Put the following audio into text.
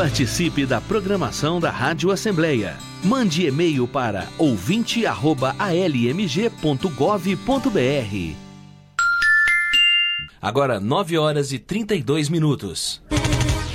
Participe da programação da Rádio Assembleia. Mande e-mail para ouvinte@almg.gov.br. Agora 9 horas e 32 minutos.